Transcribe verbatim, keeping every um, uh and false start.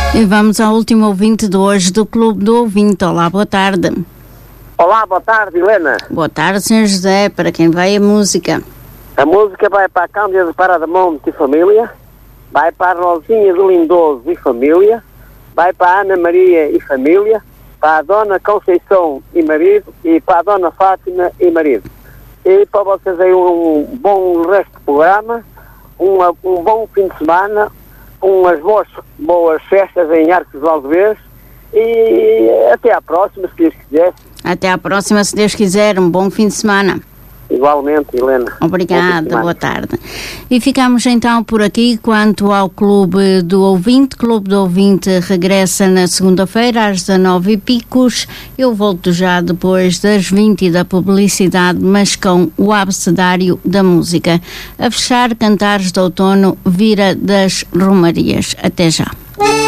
E vamos ao último ouvinte de hoje do Clube do Ouvinte. Olá, boa tarde. Olá, boa tarde, Helena. Boa tarde, senhor José. Para quem vai a música? A música vai para a Cândida de Paradamonte e família, vai para a Rosinha de Lindoso e família, vai para a Ana Maria e família, para a Dona Conceição e marido e para a Dona Fátima e marido. E para vocês aí um bom resto do programa, uma, um bom fim de semana, umas boas, boas festas em Arcos de Valdevez e até à próxima, se Deus quiser. Até à próxima, se Deus quiser. Um bom fim de semana. Igualmente, Helena. Obrigada, boa tarde. E ficamos então por aqui quanto ao Clube do Ouvinte. Clube do Ouvinte regressa na segunda-feira às dezanove e picos. Eu volto já depois das vinte da publicidade, mas com o abecedário da música. A fechar, Cantares de Outono, Vira das Romarias. Até já.